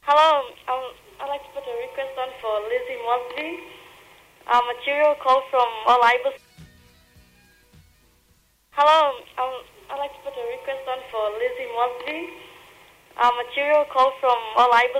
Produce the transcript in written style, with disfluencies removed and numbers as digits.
Hello, I'd like to put a request on for Lizzie Mosby. Material call from All Ibis. Hello, I'd like to put a request on for Lizzie Mosby. Material call from All Ibis.